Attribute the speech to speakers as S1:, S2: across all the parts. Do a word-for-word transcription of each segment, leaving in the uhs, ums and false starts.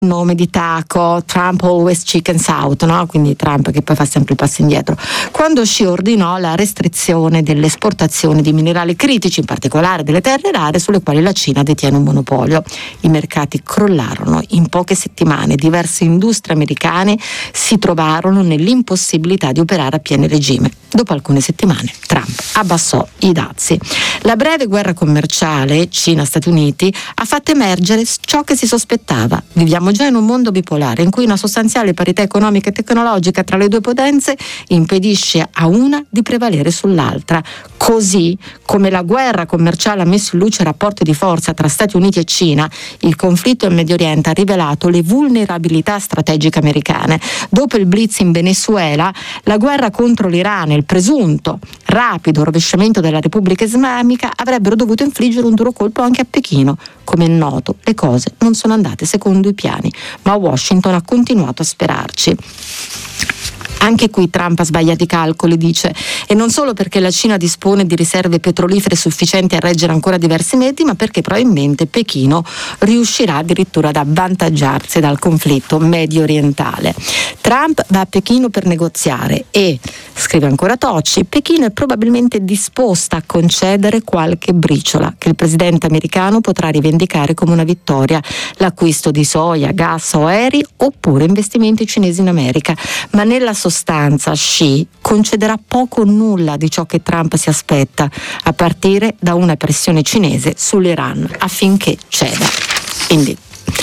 S1: nome di Taco, Trump always chickens out, no? Quindi Trump che poi fa sempre il passo indietro, quando Xi ordinò la restrizione delle esportazioni di minerali critici, in particolare delle terre rare sulle quali la Cina detiene un monopolio. I mercati crollarono. In poche settimane diverse industrie americane si trovarono nell'impossibilità di operare a pieno regime. Dopo alcune settimane Trump abbassò i dazi. La breve guerra commerciale Cina-Stati Uniti ha fatto emergere ciò che si sospettava. Viviamo già in un mondo bipolare in cui una sostanziale parità economica e tecnologica tra le due potenze impedisce a una di prevalere sull'altra. Così come la guerra commerciale ha messo in luce rapporti di forza tra Stati Uniti e Cina, il conflitto in Medio Oriente ha rivelato le vulnerabilità strategiche americane. Dopo il blitz in Venezuela, la guerra contro l'Iran e il presunto rapido rovesciamento della Repubblica Islamica avrebbero dovuto infliggere un duro colpo anche a Pechino. Come è noto, le cose non sono andate secondo i piani, ma Washington ha continuato a sperarci. Anche qui Trump ha sbagliato i calcoli, dice, e non solo perché la Cina dispone di riserve petrolifere sufficienti a reggere ancora diversi mesi, ma perché probabilmente Pechino riuscirà addirittura ad avvantaggiarsi dal conflitto medio orientale. Trump va a Pechino per negoziare e, scrive ancora Tocci, Pechino è probabilmente disposta a concedere qualche briciola che il presidente americano potrà rivendicare come una vittoria, l'acquisto di soia, gas o aerei oppure investimenti cinesi in America, ma nella sostanza sostanza Xi concederà poco o nulla di ciò che Trump si aspetta, a partire da una pressione cinese sull'Iran affinché ceda. Quindi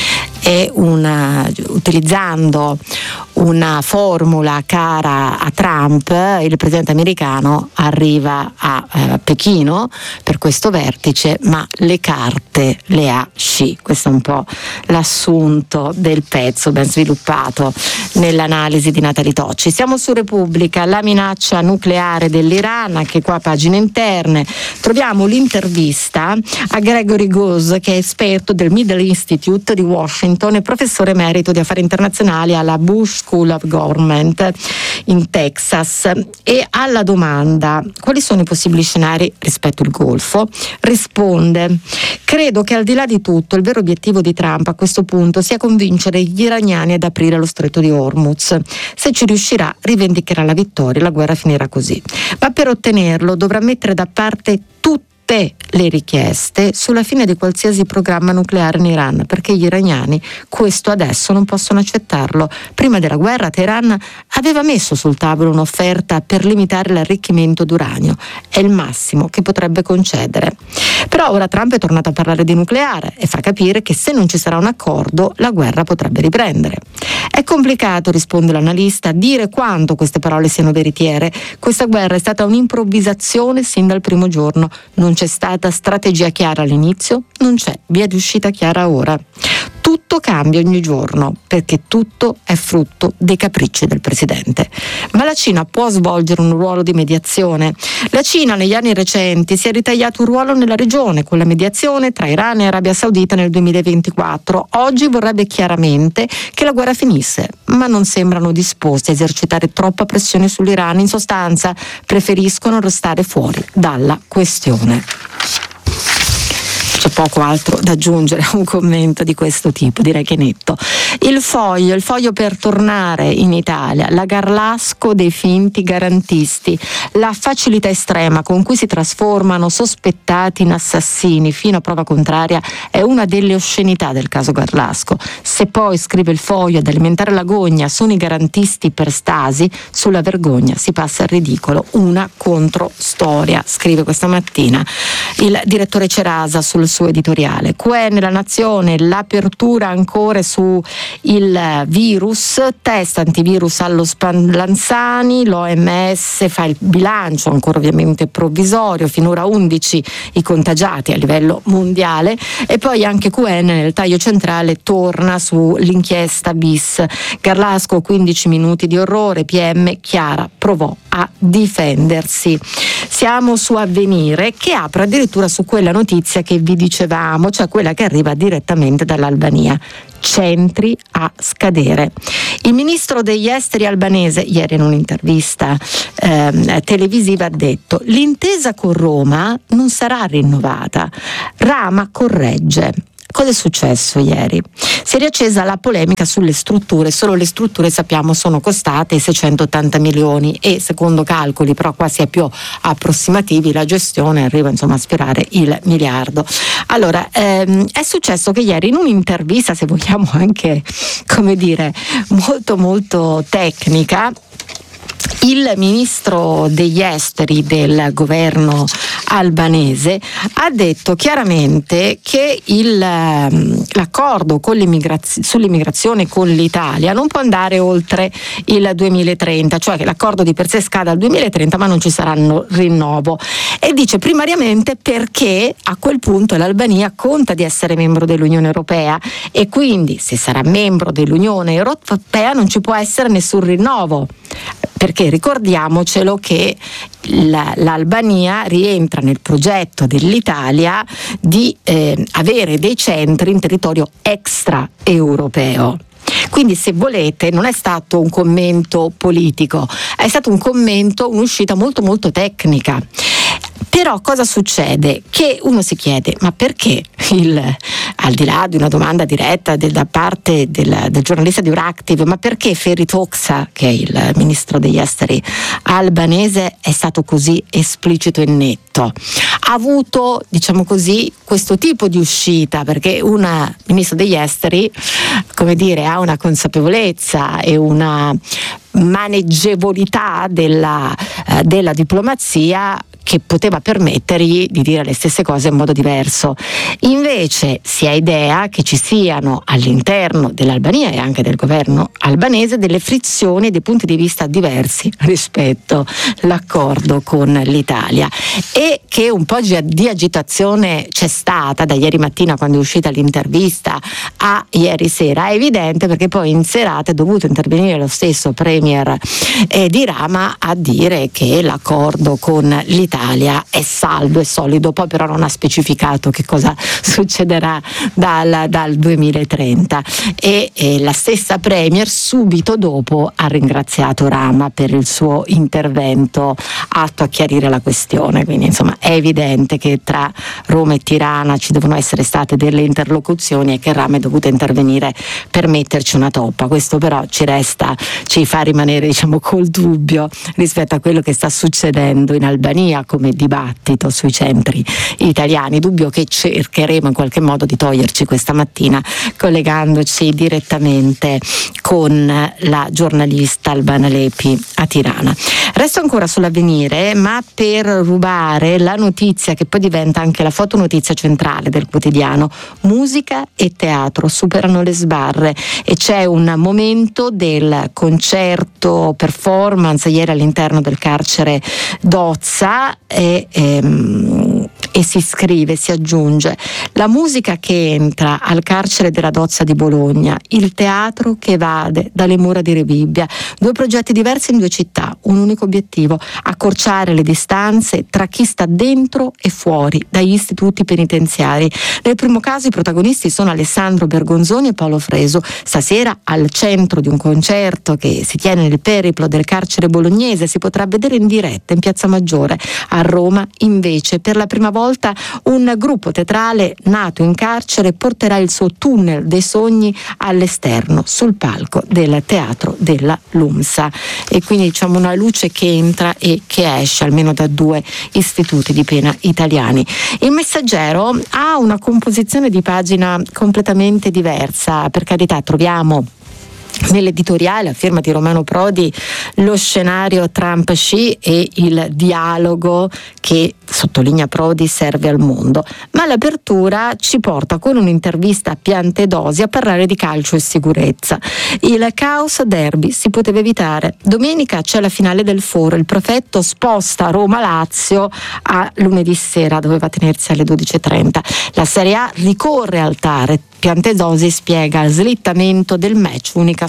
S1: è una, utilizzando una formula cara a Trump, il presidente americano arriva a eh, Pechino per questo vertice, ma le carte le ha Xi. Questo è un po' l'assunto del pezzo, ben sviluppato nell'analisi di Natalie Tocci. Siamo su Repubblica, la minaccia nucleare dell'Iran, anche qua pagine interne. Troviamo l'intervista a Gregory Gause, che è esperto del Middle Institute di Washington e professore emerito di affari internazionali alla Bush School of Government in Texas, e alla domanda quali sono i possibili scenari rispetto al Golfo risponde: credo che al di là di tutto il vero obiettivo di Trump a questo punto sia convincere gli iraniani ad aprire lo stretto di Hormuz. Se ci riuscirà rivendicherà la vittoria e la guerra finirà così, ma per ottenerlo dovrà mettere da parte tutte le richieste sulla fine di qualsiasi programma nucleare in Iran, perché gli iraniani questo adesso non possono accettarlo. Prima della guerra Teheran aveva messo sul tavolo un'offerta per limitare l'arricchimento d'uranio, è il massimo che potrebbe concedere. Però ora Trump è tornato a parlare di nucleare e fa capire che se non ci sarà un accordo la guerra potrebbe riprendere. È complicato, risponde l'analista, dire quanto queste parole siano veritiere. Questa guerra è stata un'improvvisazione sin dal primo giorno, non c'è stata strategia chiara all'inizio, non c'è via di uscita chiara ora. Tutto cambia ogni giorno perché tutto è frutto dei capricci del presidente. Ma la Cina può svolgere un ruolo di mediazione. La Cina negli anni recenti si è ritagliato un ruolo nella regione con la mediazione tra Iran e Arabia Saudita nel duemilaventiquattro. Oggi vorrebbe chiaramente che la guerra finisse, ma non sembrano disposti a esercitare troppa pressione sull'Iran. In sostanza preferiscono restare fuori dalla questione. C'è poco altro da aggiungere a un commento di questo tipo, direi che netto. Il foglio, il foglio per tornare in Italia, la Garlasco dei finti garantisti, la facilità estrema con cui si trasformano sospettati in assassini fino a prova contraria è una delle oscenità del caso Garlasco. Se poi, scrive il foglio, ad alimentare l'agonia sono i garantisti per Stasi, sulla vergogna si passa al ridicolo. Una controstoria, scrive questa mattina il direttore Cerasa sul suo editoriale. Q E nella Nazione, l'apertura ancora su il virus, test antivirus allo Spallanzani, l'O M S fa il bilancio, ancora ovviamente provvisorio, finora undici i contagiati a livello mondiale, e poi anche Q N nel taglio centrale torna sull'inchiesta bis. Garlasco quindici minuti di orrore, P M Chiara provò a difendersi. Siamo su Avvenire, che apre addirittura su quella notizia che vi dicevamo, cioè quella che arriva direttamente dall'Albania. Centri a scadere. Il ministro degli esteri albanese ieri in un'intervista eh, televisiva ha detto: l'intesa con Roma non sarà rinnovata. Rama corregge. Cosa è successo ieri? Si è riaccesa la polemica sulle strutture, solo le strutture sappiamo sono costate seicentottanta milioni e secondo calcoli però qua si è più approssimativi la gestione arriva insomma a sfiorare il miliardo. Allora ehm, è successo che ieri in un'intervista, se vogliamo anche come dire molto molto tecnica, il ministro degli esteri del governo albanese ha detto chiaramente che il, l'accordo con l'immigraz- sull'immigrazione con l'Italia non può andare oltre il duemilatrenta, cioè che l'accordo di per sé scade al duemilatrenta ma non ci saranno rinnovo, e dice primariamente perché a quel punto l'Albania conta di essere membro dell'Unione Europea e quindi se sarà membro dell'Unione Europea non ci può essere nessun rinnovo, perché ricordiamocelo che la, l'Albania rientra nel progetto dell'Italia di eh, avere dei centri in territorio extraeuropeo. Quindi se volete non è stato un commento politico, è stato un commento, un'uscita molto molto tecnica. Però cosa succede? Che uno si chiede, ma perché il, al di là di una domanda diretta del, da parte del, del giornalista di Euractiv, ma perché Ferit Hoxha, che è il ministro degli esteri albanese, è stato così esplicito e netto? Ha avuto, diciamo così, questo tipo di uscita perché un ministro degli esteri, come dire, ha una consapevolezza e una maneggevolità della, eh, della diplomazia che poteva permettergli di dire le stesse cose in modo diverso. Invece si ha idea che ci siano all'interno dell'Albania e anche del governo albanese delle frizioni e dei punti di vista diversi rispetto all'accordo con l'Italia, e che un po' di agitazione c'è stata da ieri mattina quando è uscita l'intervista a ieri sera. È evidente perché poi in serata è dovuto intervenire lo stesso premier eh, di Rama a dire che l'accordo con l'Italia è saldo e solido, poi però non ha specificato che cosa succederà dal, dal duemilatrenta, e, e la stessa premier subito dopo ha ringraziato Rama per il suo intervento atto a chiarire la questione. Quindi insomma è evidente che tra Roma e Tirana ci devono essere state delle interlocuzioni e che Rama è dovuto intervenire per metterci una toppa. Questo però ci resta, ci fa rimanere diciamo col dubbio rispetto a quello che sta succedendo in Albania come dibattito sui centri italiani, dubbio che cercheremo in qualche modo di toglierci questa mattina collegandoci direttamente con la giornalista Albana Lepi a Tirana. Resto ancora sull'Avvenire, ma per rubare la notizia che poi diventa anche la fotonotizia centrale del quotidiano: musica e teatro superano le sbarre, e c'è un momento del concerto performance ieri all'interno del carcere d'Ozza e, ehm, e si scrive, si aggiunge la musica che entra al carcere della Dozza di Bologna, il teatro che evade dalle mura di Rebibbia, due progetti diversi in due città, un unico obiettivo: accorciare le distanze tra chi sta dentro e fuori dagli istituti penitenziari. Nel primo caso i protagonisti sono Alessandro Bergonzoni e Paolo Fresu, stasera al centro di un concerto che si tiene nel periplo del carcere bolognese, si potrà vedere in diretta in Piazza Maggiore. A Roma invece per la prima volta un gruppo teatrale nato in carcere porterà il suo tunnel dei sogni all'esterno sul palco del Teatro della Lumsa, e quindi diciamo una luce che entra e che esce almeno da due istituti di pena italiani. Il Messaggero ha una composizione di pagina completamente diversa, per carità troviamo nell'editoriale a firma di Romano Prodi lo scenario Trump-Xi e il dialogo che, sottolinea Prodi, serve al mondo, ma l'apertura ci porta con un'intervista a Piantedosi a parlare di calcio e sicurezza. Il caos derby si poteva evitare, domenica c'è la finale del Foro, il prefetto sposta Roma-Lazio a lunedì sera, doveva tenersi alle dodici e trenta, la Serie A ricorre al TAR, Piantedosi spiega slittamento del match, unica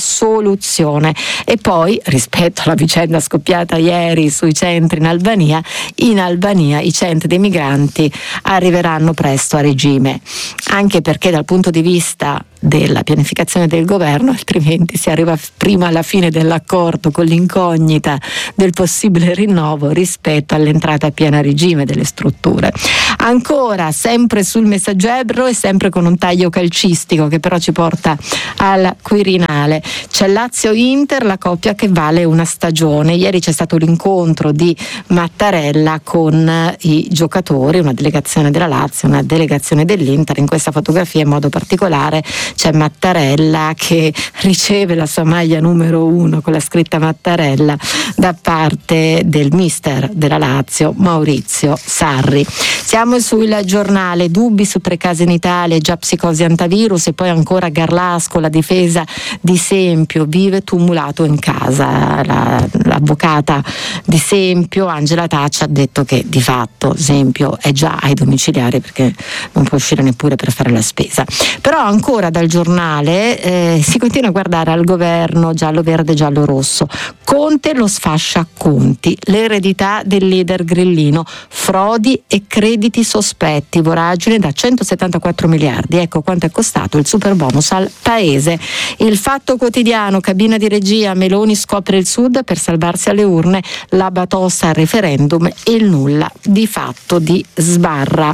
S1: soluzione. E poi, rispetto alla vicenda scoppiata ieri sui centri in Albania, in Albania i centri dei migranti arriveranno presto a regime, anche perché dal punto di vista della pianificazione del governo altrimenti si arriva prima alla fine dell'accordo con l'incognita del possibile rinnovo rispetto all'entrata a pieno regime delle strutture. Ancora sempre sul Messaggero e sempre con un taglio calcistico che però ci porta al Quirinale. C'è Lazio-Inter, la coppia che vale una stagione. Ieri c'è stato l'incontro di Mattarella con i giocatori, una delegazione della Lazio, una delegazione dell'Inter. In questa fotografia in modo particolare c'è Mattarella che riceve la sua maglia numero uno con la scritta Mattarella da parte del mister della Lazio, Maurizio Sarri. Siamo sul Giornale, dubbi su tre casi in Italia, già psicosi antivirus, e poi ancora Garlasco, la difesa di Sempio, vive tumulato in casa. La, l'avvocata di Sempio, Angela Taccia, ha detto che di fatto Sempio è già ai domiciliari perché non può uscire neppure per fare la spesa. Però ancora dal Giornale eh, si continua a guardare al governo giallo-verde, giallo-rosso. Conte lo sfascia Conti, l'eredità del leader grillino, frodi e crediti sospetti, voragine da centosettantaquattro miliardi. Ecco quanto è costato il super bonus al paese. Il Fatto Quotidiano, cabina di regia, Meloni scopre il Sud per salvarsi alle urne, la batosta al referendum e il nulla di fatto di Sbarra.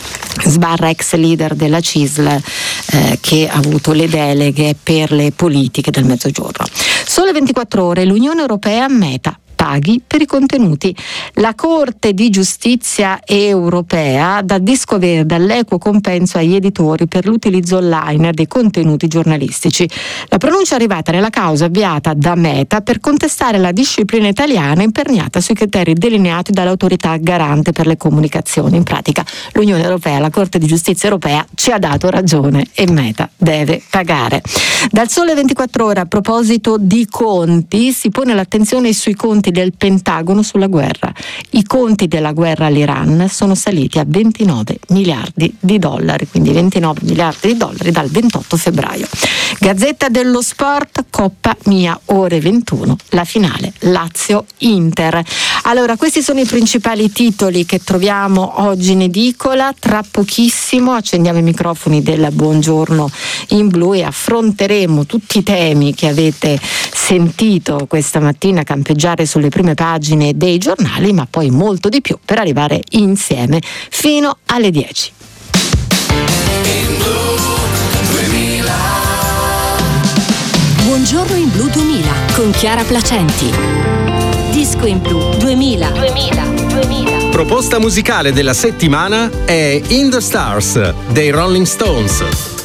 S1: Sbarra, ex leader della C I S L, eh, che ha avuto le deleghe per le politiche del Mezzogiorno. Sole ventiquattro ore, l'Unione Europea Meta paghi per i contenuti. La Corte di Giustizia europea dà disco verde all'equo compenso agli editori per l'utilizzo online dei contenuti giornalistici. La pronuncia è arrivata nella causa avviata da Meta per contestare la disciplina italiana imperniata sui criteri delineati dall'autorità garante per le comunicazioni. In pratica l'Unione Europea, la Corte di Giustizia europea ci ha dato ragione e Meta deve pagare. Dal Sole ventiquattro ore, a proposito di conti, si pone l'attenzione sui conti del Pentagono sulla guerra. I conti della guerra all'Iran sono saliti a ventinove miliardi di dollari, quindi ventinove miliardi di dollari dal ventotto febbraio. Gazzetta dello Sport, Coppa Mia, ore ventuno, la finale Lazio-Inter. Allora, questi sono i principali titoli che troviamo oggi in edicola. Tra pochissimo accendiamo i microfoni del Buongiorno in Blu e affronteremo tutti i temi che avete sentito questa mattina campeggiare sulle prime pagine dei giornali, ma poi molto di più per arrivare insieme fino alle dieci.
S2: Buongiorno in Blu duemila con Chiara Placenti. Disco in Blu duemila. duemila. duemila.
S3: Proposta musicale della settimana è In the Stars dei Rolling Stones.